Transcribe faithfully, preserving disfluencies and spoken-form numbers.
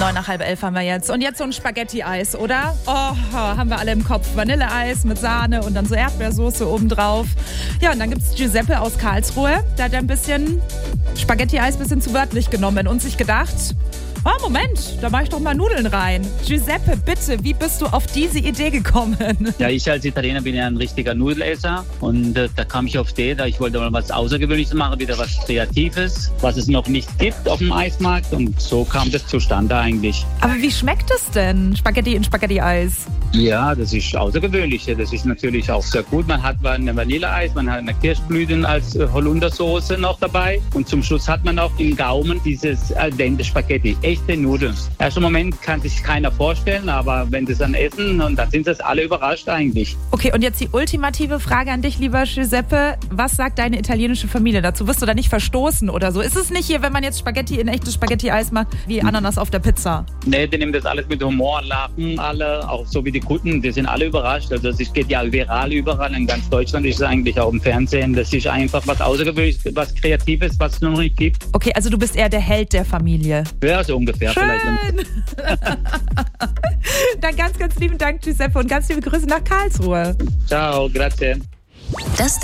Neun nach halb elf haben wir jetzt. Und jetzt so ein Spaghetti-Eis, oder? Oh, haben wir alle im Kopf. Vanilleeis mit Sahne und dann so Erdbeersoße obendrauf. Ja, und dann gibt's Giuseppe aus Karlsruhe. Da hat er ein bisschen Spaghetti-Eis ein bisschen zu wörtlich genommen und sich gedacht, oh, Moment, da mache ich doch mal Nudeln rein. Giuseppe, bitte, wie bist du auf diese Idee gekommen? Ja, ich als Italiener bin ja ein richtiger Nudelesser und äh, da kam ich auf die Idee, ich wollte mal was Außergewöhnliches machen, wieder was Kreatives, was es noch nicht gibt auf dem Eismarkt und so kam das zustande eigentlich. Aber wie schmeckt es denn, Spaghetti in Spaghetti-Eis? Ja, das ist außergewöhnlich. Das ist natürlich auch sehr gut. Man hat ein Vanilleeis, man hat eine Kirschblüten als äh, Holundersoße noch dabei und zum Schluss hat man auch im Gaumen dieses al dente Spaghetti. Echte Nudeln. Im ersten Moment kann sich keiner vorstellen, aber wenn sie es dann essen, und dann sind das alle überrascht eigentlich. Okay, und jetzt die ultimative Frage an dich, lieber Giuseppe. Was sagt deine italienische Familie dazu? Wirst du da nicht verstoßen oder so? Ist es nicht hier, wenn man jetzt Spaghetti in echtes Spaghetti-Eis macht, wie Ananas auf der Pizza? Nee, die nehmen das alles mit Humor, lachen alle, auch so wie die Kunden, die sind alle überrascht. Also es geht ja viral überall, in ganz Deutschland ist es eigentlich auch im Fernsehen. Das ist einfach was Außergewöhnliches, was Kreatives, was es noch nicht gibt. Okay, also du bist eher der Held der Familie. Ja, so ungefähr. Schön. Vielleicht. Dann ganz, ganz lieben Dank, Giuseppe, und ganz liebe Grüße nach Karlsruhe. Ciao, grazie. Das